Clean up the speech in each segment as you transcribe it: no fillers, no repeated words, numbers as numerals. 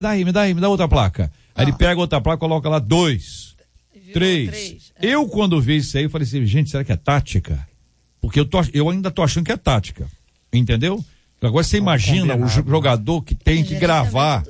me dá outra placa. Aí ele pega outra placa, coloca lá 2, 3. Eu, quando vi isso aí, eu falei assim, gente, será que é tática? Porque eu ainda tô achando que é tática. Entendeu? Agora você imagina o jogador que tem que gravar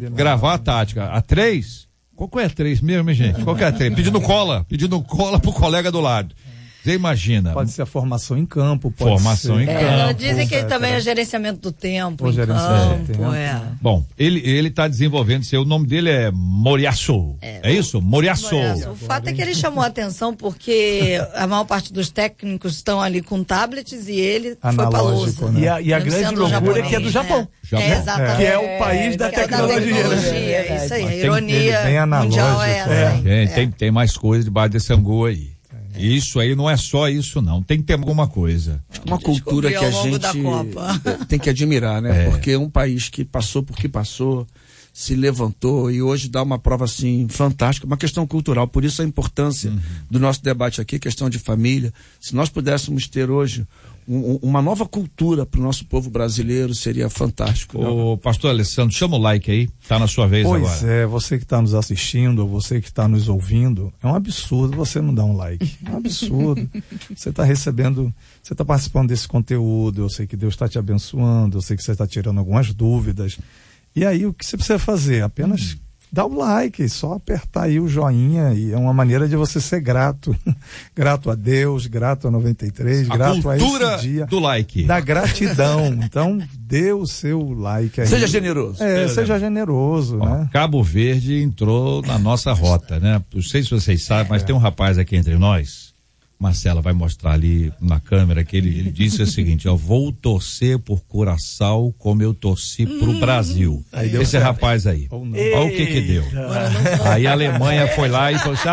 a tática. A 3? Qual que é a 3 mesmo, gente? Qual que é a 3? Pedindo cola pro colega do lado. Você imagina. Pode ser a formação em campo. Formação em campo. Dizem que ele também é gerenciamento do tempo em campo. Bom, ele tá desenvolvendo, o nome dele é Moriaço. É isso? Moriaço. O fato é que ele chamou a atenção porque a maior parte dos técnicos estão ali com tablets e ele foi pra lousa. Né? E a grande loucura é que é do Japão. Exatamente. Que é o país da tecnologia. Isso aí, a ironia mundial é essa. Tem mais coisa debaixo desse angu aí. Isso aí não é só isso, não. Tem que ter alguma coisa. Acho que uma cultura que a gente tem que admirar, né? Porque é um país que passou por que passou, se levantou e hoje dá uma prova assim fantástica, uma questão cultural. Por isso a importância do nosso debate aqui, questão de família. Se nós pudéssemos ter hoje uma nova cultura para o nosso povo brasileiro, seria fantástico. Ô, pastor Alessandro, chama o like aí, tá na sua vez agora. Pois é, você que está nos assistindo, ou você que está nos ouvindo, é um absurdo você não dar um like. É um absurdo. Você está recebendo, você está participando desse conteúdo, eu sei que Deus está te abençoando, eu sei que você está tirando algumas dúvidas. E aí o que você precisa fazer? Apenas dá o like, só apertar aí o joinha, e é uma maneira de você ser grato. Grato a Deus, grato a 93, grato a esse dia. Do like. Da gratidão. Então, dê o seu like aí. Seja generoso. Seja generoso, né? Cabo Verde entrou na nossa rota, né? Não sei se vocês sabem, mas tem um rapaz aqui entre nós, Marcela vai mostrar ali na câmera, que ele disse o seguinte, eu vou torcer por Curaçao como eu torci pro Brasil. Esse certo. Rapaz aí. Olha o que deu. Aí a Alemanha foi lá e falou assim,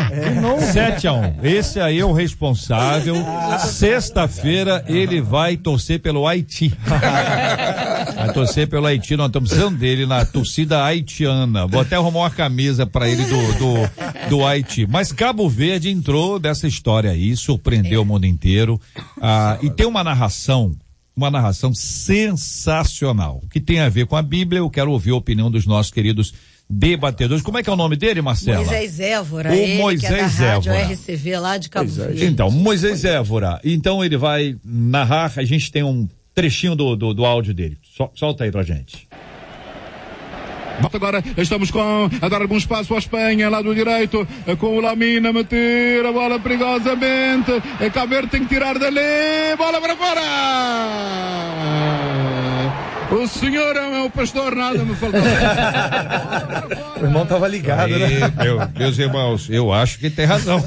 7-1. Esse aí é o responsável. Sexta-feira ele vai torcer pelo Haiti. Vai torcer pelo Haiti, nós estamos precisando dele na torcida haitiana. Vou até arrumar uma camisa pra ele do Haiti. Mas Cabo Verde entrou dessa história aí, surpreendeu o mundo inteiro, e tem uma narração sensacional, que tem a ver com a Bíblia. Eu quero ouvir a opinião dos nossos queridos debatedores. Como é que é o nome dele, Marcela? Moisés Évora, Moisés que é da rádio Évora. RCV lá de Cabo Verde. Então, Moisés Évora, então ele vai narrar, a gente tem um trechinho do áudio dele, solta aí pra gente. Agora estamos a dar algum espaço à Espanha, lado direito, com o Lamine a meter a bola perigosamente. Cabo Verde tem que tirar dali, bola para fora! O senhor é o pastor, nada me faltou. O irmão tava ligado, aí, né? Meus irmãos, eu acho que tem razão.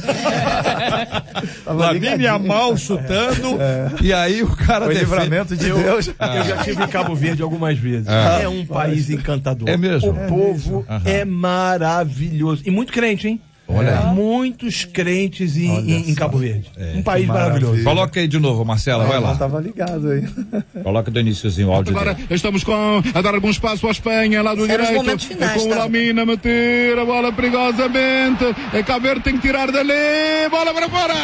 Lamine Yamal chutando, e aí o cara foi livramento de Deus. Eu já estive em Cabo Verde algumas vezes. É um país encantador. É mesmo? O povo é maravilhoso. E muito crente, hein? Olha aí. Muitos crentes em Cabo Verde. Um país maravilhoso. Coloca aí de novo, Marcela, vai lá. Não tava ligado aí. Coloca do iniciozinho o áudio agora dele. Estamos a dar algum espaço à Espanha, lado direito, com o Lamine a meter a bola perigosamente. Cabo Verde tem que tirar dali, bola para fora!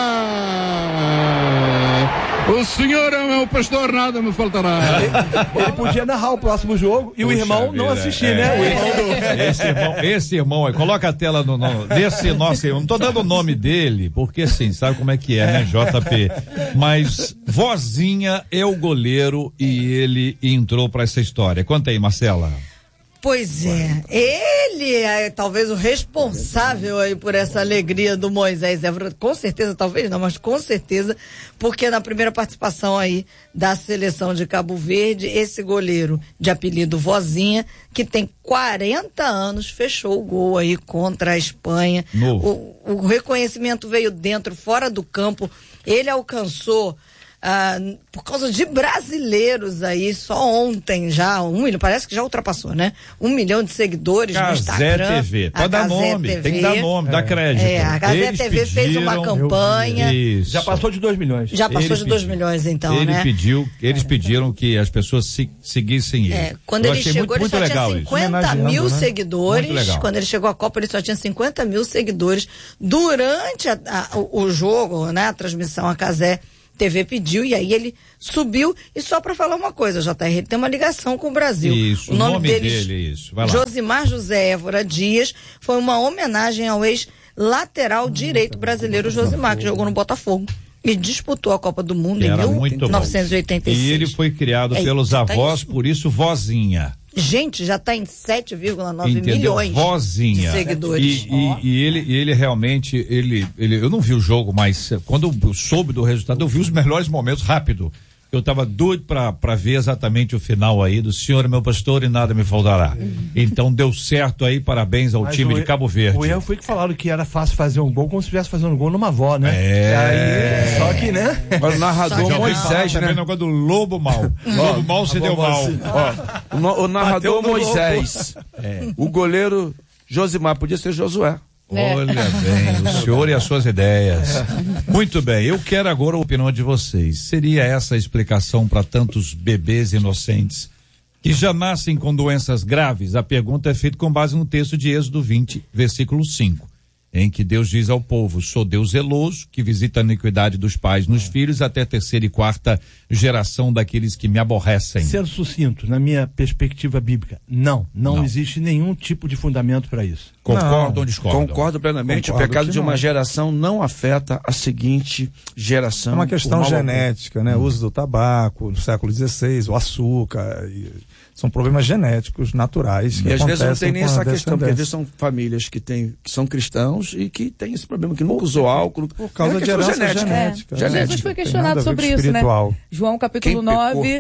O senhor é o pastor, nada me faltará. Ele podia narrar o próximo jogo e o irmão não assistir, né? Esse irmão aí, coloca a tela desse nosso irmão. Não tô dando o nome dele, porque assim, sabe como é que é, né, JP? Mas Vozinha é o goleiro e ele entrou pra essa história. Conta aí, Marcela. Pois é, ele é talvez o responsável aí por essa alegria do Moisés Évora, com certeza, talvez não, mas com certeza, porque na primeira participação aí da seleção de Cabo Verde, esse goleiro de apelido Vozinha, que tem 40 anos, fechou o gol aí contra a Espanha. O reconhecimento veio dentro, fora do campo, ele alcançou por causa de brasileiros aí, só ontem já, parece que já ultrapassou, né? 1 milhão de seguidores no Instagram. TV. Pode dar nome, tem que dar nome, dá crédito. A Gazeta TV fez uma campanha. Já passou de 2 milhões. Já passou de 2 milhões, então, né? Eles pediram que as pessoas seguissem ele. Quando ele chegou, ele só tinha 50 mil seguidores. Quando ele chegou à Copa, ele só tinha 50 mil seguidores. Durante o jogo, né? A transmissão, a Cazé TV pediu e aí ele subiu. E só para falar uma coisa, JR, ele tem uma ligação com o Brasil. Isso, o nome dele é isso. Vai lá. Josimar José Évora Dias, foi uma homenagem ao ex-lateral direito brasileiro Josimar, que jogou no Botafogo e disputou a Copa do Mundo em 1986. E ele foi criado pelos avós, por isso vozinha. Gente, já está em 7,9 milhões vozinha. de seguidores. E ele realmente, eu não vi o jogo, mas quando eu soube do resultado, eu vi os melhores momentos rápido. Eu estava doido para ver exatamente o final aí do Senhor é meu pastor e nada me faltará. Então deu certo aí, parabéns ao time de Cabo Verde. O erro foi que falaram que era fácil fazer um gol como se estivesse fazendo um gol numa avó, né? Só que, né? O narrador Moisés, né? O negócio do lobo mal. Lobo mal se deu mal. O narrador Moisés. O goleiro Josimar, podia ser Josué. Olha bem, o senhor e as suas ideias. Muito bem, eu quero agora a opinião de vocês. Seria essa a explicação para tantos bebês inocentes que já nascem com doenças graves? A pergunta é feita com base no texto de Êxodo 20, versículo 5, em que Deus diz ao povo: sou Deus zeloso, que visita a iniquidade dos pais nos filhos até a 3ª e 4ª geração daqueles que me aborrecem. Sendo sucinto, na minha perspectiva bíblica, não existe nenhum tipo de fundamento para isso. Concordam ou discordam? Concordo plenamente. O pecado de uma geração não afeta a seguinte geração. É uma questão genética, né? O uso do tabaco no século XVI, o açúcar, são problemas genéticos naturais. E às vezes não tem nem essa questão, porque às vezes são famílias que são cristãos e que tem esse problema, que nunca usou álcool. Por causa de herança genética. Jesus foi questionado sobre isso, né? João capítulo 9,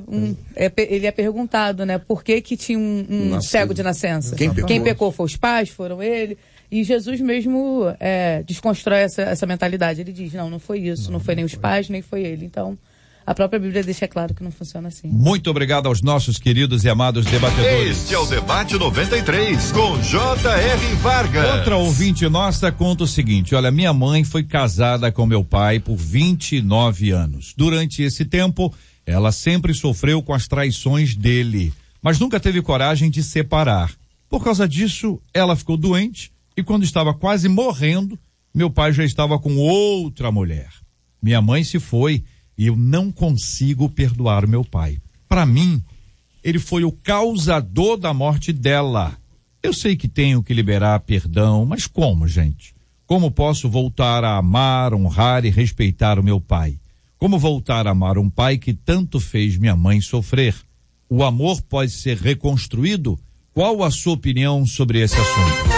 ele é perguntado, né? Por que tinha um cego de nascença? Quem pecou foi os pais, foram ele. E Jesus mesmo desconstrói essa mentalidade. Ele diz, não foi isso, não foi nem os pais, nem foi ele. Então, a própria Bíblia deixa claro que não funciona assim. Muito obrigado aos nossos queridos e amados debatedores. Este é o Debate 93, com J.R. Vargas. Outra ouvinte nossa conta o seguinte: olha, minha mãe foi casada com meu pai por 29 anos. Durante esse tempo, ela sempre sofreu com as traições dele, mas nunca teve coragem de separar. Por causa disso, ela ficou doente e quando estava quase morrendo, meu pai já estava com outra mulher. Minha mãe se foi e eu não consigo perdoar o meu pai. Para mim, ele foi o causador da morte dela. Eu sei que tenho que liberar perdão, mas como, gente? Como posso voltar a amar, honrar e respeitar o meu pai? Como voltar a amar um pai que tanto fez minha mãe sofrer? O amor pode ser reconstruído? Qual a sua opinião sobre esse assunto?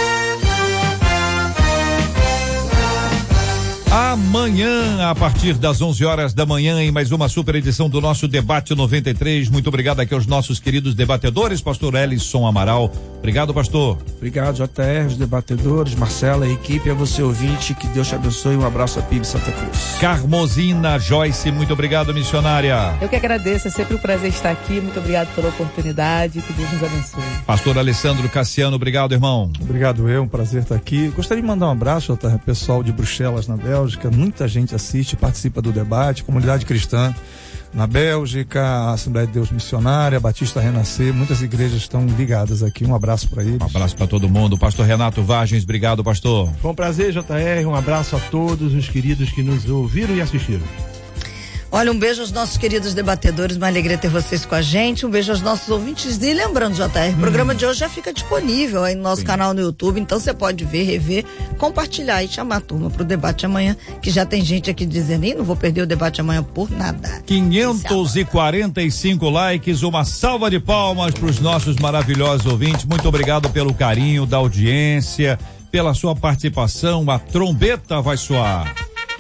Amanhã, a partir das 11 horas da manhã, em mais uma super edição do nosso Debate 93. Muito obrigado aqui aos nossos queridos debatedores, pastor Elisson Amaral. Obrigado, pastor. Obrigado, JR, os debatedores, Marcela, a equipe, a você ouvinte, que Deus te abençoe. Um abraço a PIB Santa Cruz. Carmosina Joyce, muito obrigado, missionária. Eu que agradeço, é sempre um prazer estar aqui. Muito obrigado pela oportunidade, que Deus nos abençoe. Pastor Alessandro Cassiano, obrigado, irmão. Obrigado, um prazer estar aqui. Gostaria de mandar um abraço ao pessoal de Bruxelas, na Bélgica. Muita gente assiste, participa do debate, comunidade cristã na Bélgica, a Assembleia de Deus Missionária, Batista Renascer, muitas igrejas estão ligadas aqui. Um abraço para eles. Um abraço para todo mundo. Pastor Renato Vargens, obrigado, pastor. Foi um prazer, JR, um abraço a todos os queridos que nos ouviram e assistiram. Olha, um beijo aos nossos queridos debatedores, uma alegria ter vocês com a gente, um beijo aos nossos ouvintes e lembrando, JR, o programa de hoje já fica disponível aí no nosso canal no YouTube, então você pode ver, rever, compartilhar e chamar a turma pro debate amanhã, que já tem gente aqui dizendo, não vou perder o debate amanhã por nada. 545 likes, uma salva de palmas pros nossos maravilhosos ouvintes, muito obrigado pelo carinho da audiência, pela sua participação, a trombeta vai soar.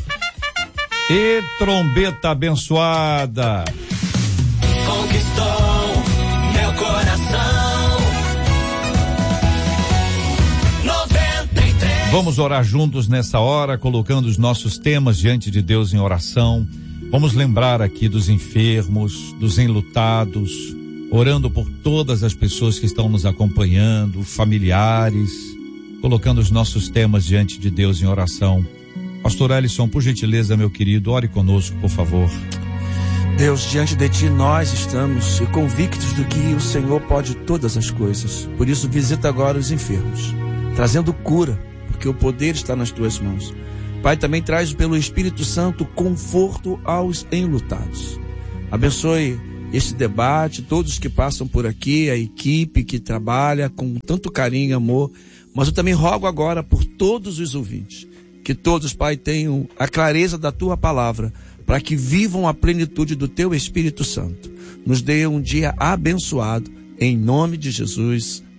E trombeta abençoada. Conquistou meu coração. 93. Vamos orar juntos nessa hora, colocando os nossos temas diante de Deus em oração. Vamos lembrar aqui dos enfermos, dos enlutados, orando por todas as pessoas que estão nos acompanhando, familiares, colocando os nossos temas diante de Deus em oração. Pastor Elisson, por gentileza, meu querido, ore conosco, por favor. Deus, diante de ti nós estamos convictos do que o Senhor pode todas as coisas. Por isso, visita agora os enfermos, trazendo cura, porque o poder está nas tuas mãos. Pai, também traz pelo Espírito Santo conforto aos enlutados. Abençoe este debate, todos que passam por aqui, a equipe que trabalha com tanto carinho e amor, mas eu também rogo agora por todos os ouvintes, que todos, Pai, tenham a clareza da Tua palavra, para que vivam a plenitude do Teu Espírito Santo. Nos dê um dia abençoado, em nome de Jesus.